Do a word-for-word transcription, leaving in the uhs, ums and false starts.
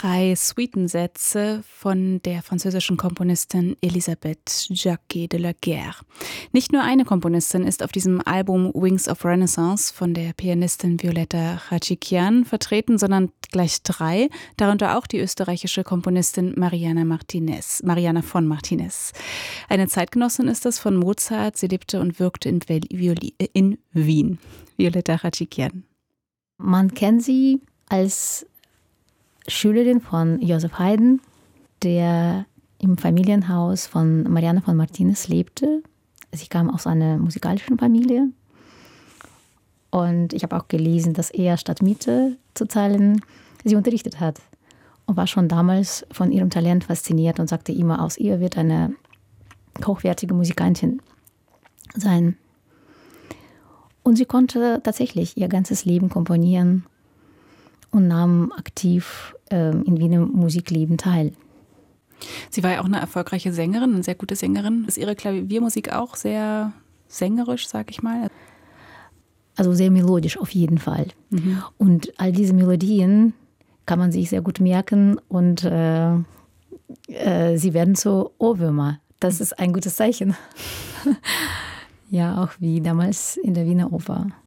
drei Suitensätze von der französischen Komponistin Elisabeth Jacquet de la Guerre. Nicht nur eine Komponistin ist auf diesem Album Wings of Renaissance von der Pianistin Violetta Khachikyan vertreten, sondern gleich drei, darunter auch die österreichische Komponistin Mariana Martinez, Mariana von Martinez. Eine Zeitgenossin ist das von Mozart. Sie lebte und wirkte in, in Wien. Violetta Khachikyan. Man kennt sie als Schülerin von Joseph Haydn, der im Familienhaus von Mariana von Martinez lebte. Sie kam aus einer musikalischen Familie. Und ich habe auch gelesen, dass er statt Miete zu zahlen, sie unterrichtet hat. Und war schon damals von ihrem Talent fasziniert und sagte immer, aus ihr wird eine hochwertige Musikantin sein. Und sie konnte tatsächlich ihr ganzes Leben komponieren und nahm aktiv äh, in Wiener Musikleben teil. Sie war ja auch eine erfolgreiche Sängerin, eine sehr gute Sängerin. Ist Ihre Klaviermusik auch sehr sängerisch, sag ich mal? Also sehr melodisch auf jeden Fall. Mhm. Und all diese Melodien kann man sich sehr gut merken und äh, äh, sie werden zu Ohrwürmer. Das ist ein gutes Zeichen. Ja, auch wie damals in der Wiener Oper.